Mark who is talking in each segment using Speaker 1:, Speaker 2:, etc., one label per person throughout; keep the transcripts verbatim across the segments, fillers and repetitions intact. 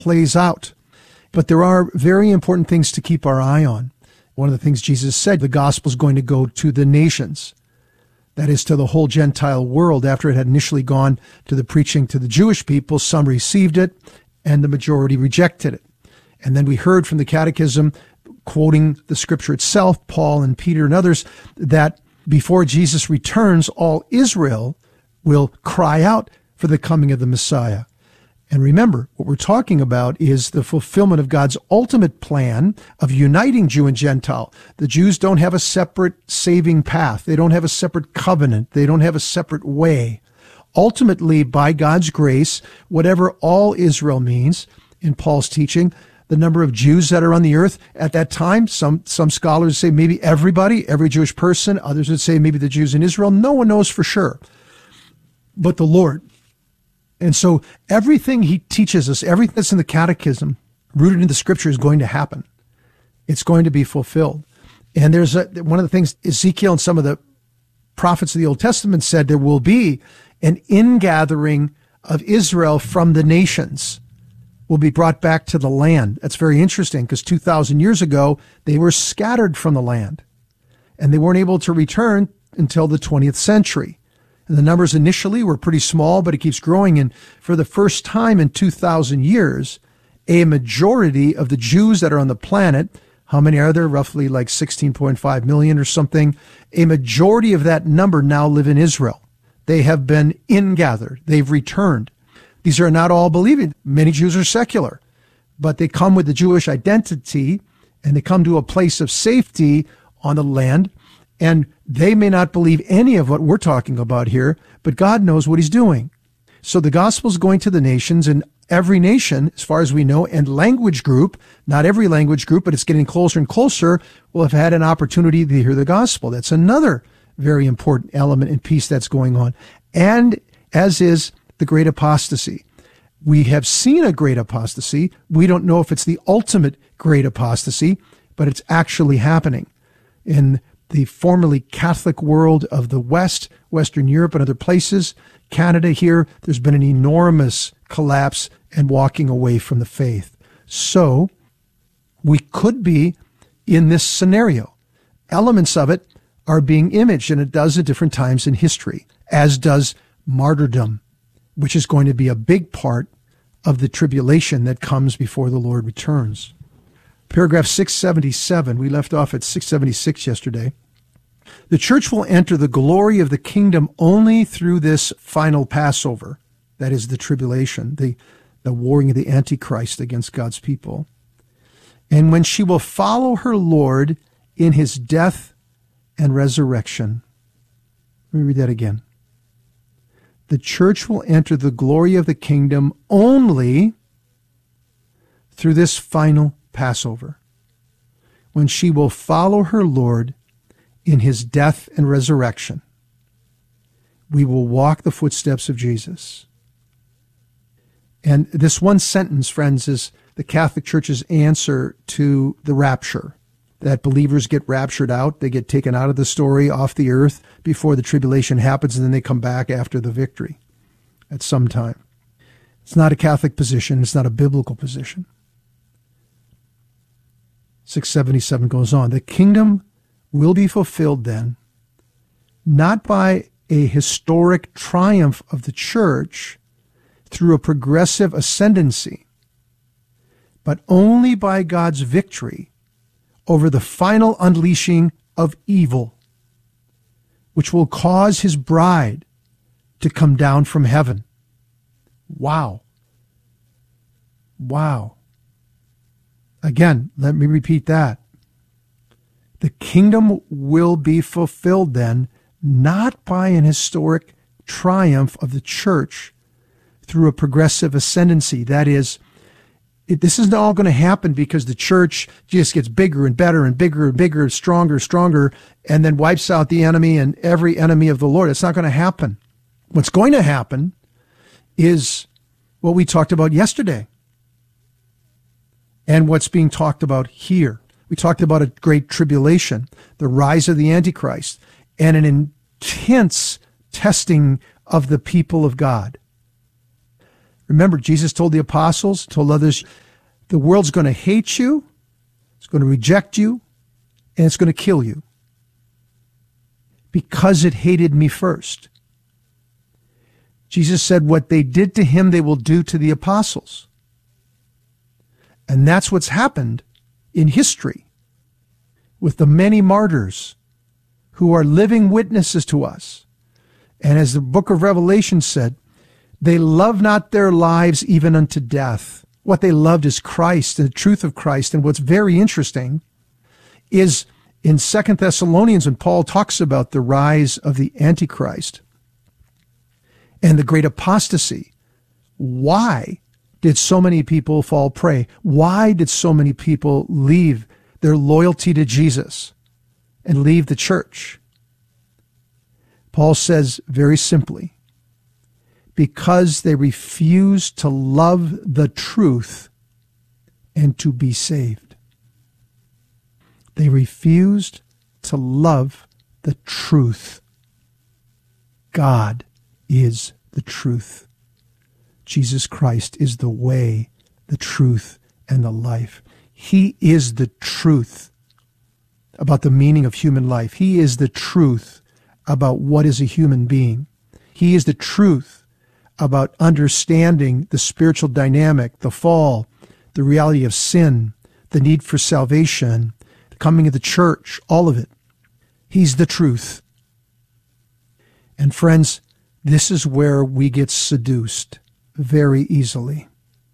Speaker 1: plays out. But there are very important things to keep our eye on. One of the things Jesus said, the gospel is going to go to the nations. That is, to the whole Gentile world. After it had initially gone to the preaching to the Jewish people, some received it, and the majority rejected it. And then we heard from the Catechism, quoting the Scripture itself, Paul and Peter and others, that before Jesus returns, all Israel will cry out for the coming of the Messiah. And remember, what we're talking about is the fulfillment of God's ultimate plan of uniting Jew and Gentile. The Jews don't have a separate saving path. They don't have a separate covenant. They don't have a separate way. Ultimately, by God's grace, whatever all Israel means in Paul's teaching, the number of Jews that are on the earth at that time, some, some scholars say maybe everybody, every Jewish person. Others would say maybe the Jews in Israel. No one knows for sure but the Lord. And so everything he teaches us, everything that's in the Catechism, rooted in the Scripture, is going to happen. It's going to be fulfilled. And there's a, one of the things Ezekiel and some of the prophets of the Old Testament said, there will be an ingathering of Israel from the nations, will be brought back to the land. That's very interesting, because two thousand years ago, they were scattered from the land, and they weren't able to return until the twentieth century. And the numbers initially were pretty small, but it keeps growing. And for the first time in two thousand years, a majority of the Jews that are on the planet, how many are there? Roughly like sixteen point five million or something. A majority of that number now live in Israel. They have been ingathered. They've returned. These are not all believing. Many Jews are secular, but they come with the Jewish identity, and they come to a place of safety on the land. And they may not believe any of what we're talking about here, but God knows what he's doing. So the gospel is going to the nations, and every nation, as far as we know, and language group, not every language group, but it's getting closer and closer, will have had an opportunity to hear the gospel. That's another very important element and piece that's going on. And as is the great apostasy. We have seen a great apostasy. We don't know if it's the ultimate great apostasy, but it's actually happening. In the formerly Catholic world of the West, Western Europe and other places, Canada here, there's been an enormous collapse and walking away from the faith. So we could be in this scenario. Elements of it are being imaged, and it does at different times in history, as does martyrdom, which is going to be a big part of the tribulation that comes before the Lord returns. Paragraph six seventy-seven, we left off at six seventy-six yesterday. The church will enter the glory of the kingdom only through this final Passover, that is the tribulation, the, the warring of the Antichrist against God's people. And when she will follow her Lord in his death and resurrection. Let me read that again. The church will enter the glory of the kingdom only through this final Passover, when she will follow her Lord in his death and resurrection. We will walk the footsteps of Jesus. And this one sentence, friends, is the Catholic Church's answer to the rapture, that believers get raptured out. They get taken out of the story, off the earth, before the tribulation happens, and then they come back after the victory at some time. It's not a Catholic position. It's not a biblical position. six seventy-seven goes on. The kingdom will be fulfilled then, not by a historic triumph of the church through a progressive ascendancy, but only by God's victory over the final unleashing of evil, which will cause his bride to come down from heaven. Wow. Wow. Again, let me repeat that. The kingdom will be fulfilled then, not by an historic triumph of the church through a progressive ascendancy. That is, it, this isn't all going to happen because the church just gets bigger and better and bigger and bigger, stronger, stronger, and then wipes out the enemy and every enemy of the Lord. It's not going to happen. What's going to happen is what we talked about yesterday and what's being talked about here. We talked about a great tribulation, the rise of the Antichrist, and an intense testing of the people of God. Remember, Jesus told the apostles, told others, the world's going to hate you, it's going to reject you, and it's going to kill you because it hated me first. Jesus said, what they did to him, they will do to the apostles. And that's what's happened in history with the many martyrs who are living witnesses to us. And as the book of Revelation said, they love not their lives even unto death. What they loved is Christ and the truth of Christ. And what's very interesting is in Second Thessalonians, when Paul talks about the rise of the Antichrist and the great apostasy, why did so many people fall prey? Why did so many people leave their loyalty to Jesus and leave the church? Paul says very simply, because they refused to love the truth and to be saved. They refused to love the truth. God is the truth. Jesus Christ is the way, the truth, and the life. He is the truth about the meaning of human life. He is the truth about what is a human being. He is the truth about understanding the spiritual dynamic, the fall, the reality of sin, the need for salvation, the coming of the church, all of it. He's the truth. And friends, this is where we get seduced very easily.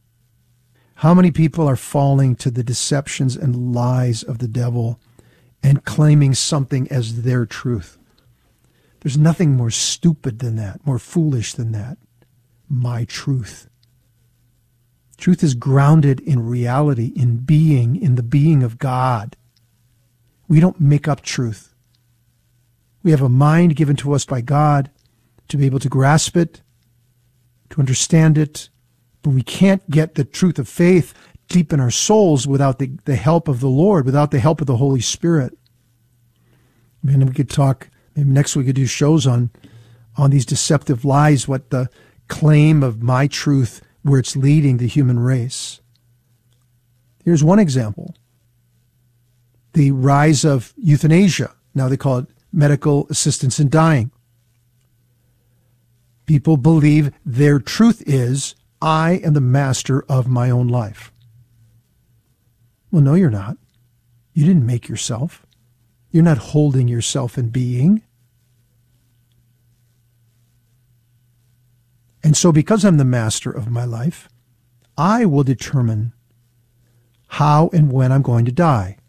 Speaker 1: How many people are falling to the deceptions and lies of the devil and claiming something as their truth? There's nothing more stupid than that, more foolish than that. My truth. Truth is grounded in reality, in being, in the being of God. We don't make up truth. We have a mind given to us by God to be able to grasp it, to understand it, but we can't get the truth of faith deep in our souls without the, the help of the Lord, without the help of the Holy Spirit. I mean, we could talk, maybe next we could do shows on, on these deceptive lies, what the claim of my truth, where it's leading the human race. Here's one example. The rise of euthanasia. Now they call it medical assistance in dying. People believe their truth is, I am the master of my own life. Well, no, you're not. You didn't make yourself. You're not holding yourself in being. And so because I'm the master of my life, I will determine how and when I'm going to die.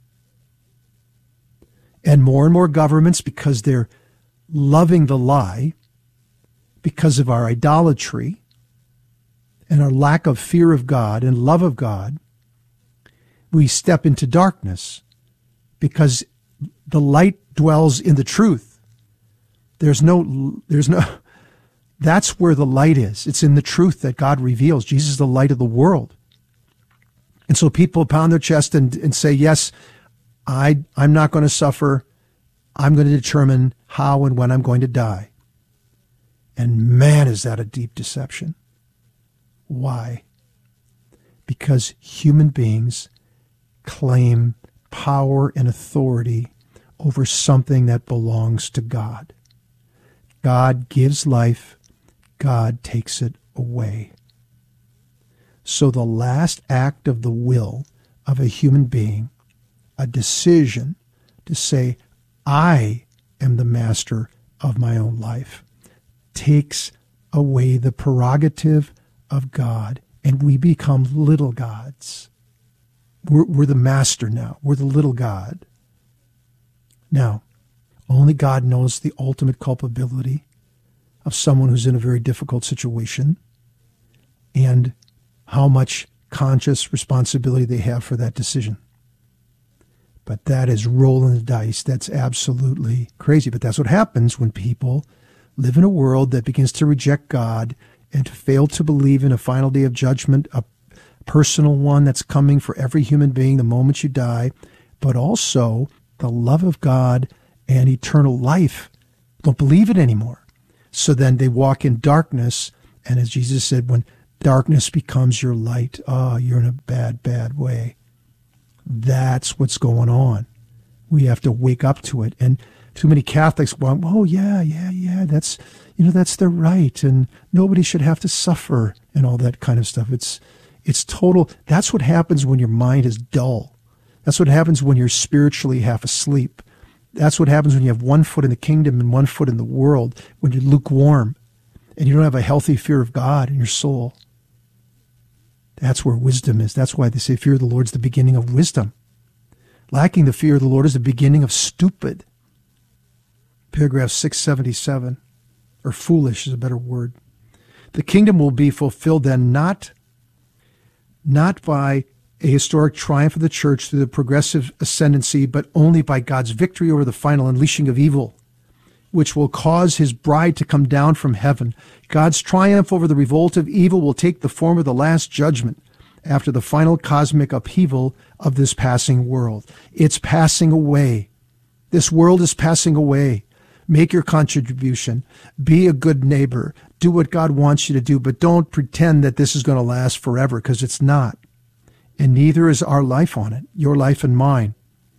Speaker 1: And more and more governments, because they're loving the lie, because of our idolatry and our lack of fear of God and love of God, we step into darkness because the light dwells in the truth. There's no, there's no, that's where the light is. It's in the truth that God reveals. Jesus is the light of the world. And so people pound their chest and, and say, yes, I, I'm not going to suffer. I'm going to determine how and when I'm going to die. And man, is that a deep deception. Why? Because human beings claim power and authority over something that belongs to God. God gives life. God takes it away. So the last act of the will of a human being, a decision to say, I am the master of my own life, takes away the prerogative of God, and we become little gods. We're, we're the master now. We're the little God. Now, only God knows the ultimate culpability of someone who's in a very difficult situation and how much conscious responsibility they have for that decision. But that is rolling the dice. That's absolutely crazy. But that's what happens when people live in a world that begins to reject God and to fail to believe in a final day of judgment, a personal one that's coming for every human being the moment you die, but also the love of God and eternal life. Don't believe it anymore. So then they walk in darkness, and as Jesus said, when darkness becomes your light. Oh, you're in a bad, bad way. That's what's going on. We have to wake up to it. And too many Catholics go, oh, yeah, yeah, yeah, that's, you know, that's their right, and nobody should have to suffer and all that kind of stuff. It's, it's total. That's what happens when your mind is dull. That's what happens when you're spiritually half asleep. That's what happens when you have one foot in the kingdom and one foot in the world, when you're lukewarm and you don't have a healthy fear of God in your soul. That's where wisdom is. That's why they say fear of the Lord is the beginning of wisdom. Lacking the fear of the Lord is the beginning of stupid. Paragraph six seventy-seven, or foolish is a better word. The kingdom will be fulfilled then not, not by a historic triumph of the church through the progressive ascendancy, but only by God's victory over the final unleashing of evil, which will cause his bride to come down from heaven. God's triumph over the revolt of evil will take the form of the last judgment after the final cosmic upheaval of this passing world. It's passing away. This world is passing away. Make your contribution. Be a good neighbor. Do what God wants you to do, but don't pretend that this is going to last forever, because it's not. And neither is our life on it, your life and mine.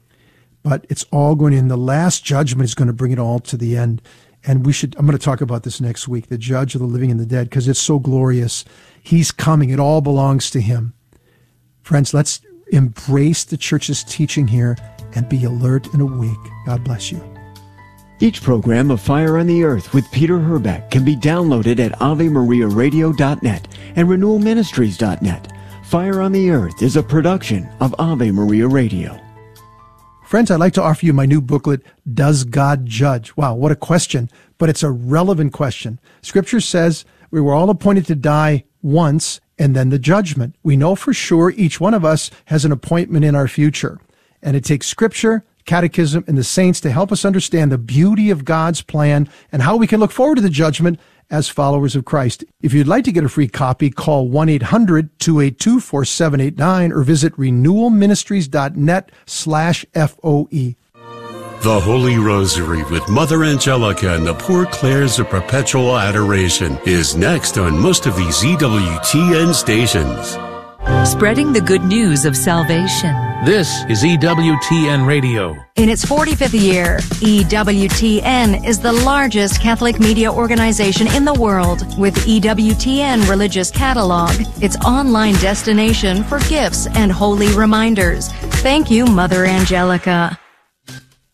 Speaker 1: But it's all going in. The last judgment is going to bring it all to the end. And we should, I'm going to talk about this next week, the judge of the living and the dead, because it's so glorious. He's coming. It all belongs to him. Friends, let's embrace the church's teaching here and be alert and awake. God bless you.
Speaker 2: Each program of Fire on the Earth with Peter Herbeck can be downloaded at ave maria radio dot net and renewal ministries dot net. Fire on the Earth is a production of Ave Maria Radio.
Speaker 1: Friends, I'd like to offer you my new booklet, Does God Judge? Wow, what a question, but it's a relevant question. Scripture says we were all appointed to die once and then the judgment. We know for sure each one of us has an appointment in our future. And it takes Scripture, Catechism, and the saints to help us understand the beauty of God's plan and how we can look forward to the judgment as followers of Christ. If you'd like to get a free copy, call one eight hundred two eight two four seven eight nine or visit renewal ministries dot net slash F O E.
Speaker 3: The Holy Rosary with Mother Angelica and the Poor Clares of Perpetual Adoration is next on most of these E W T N stations.
Speaker 4: Spreading the good news of salvation.
Speaker 5: This is E W T N Radio.
Speaker 6: In its forty-fifth year, E W T N is the largest Catholic media organization in the world, with E W T N Religious Catalog, its online destination for gifts and holy reminders. Thank you, Mother Angelica.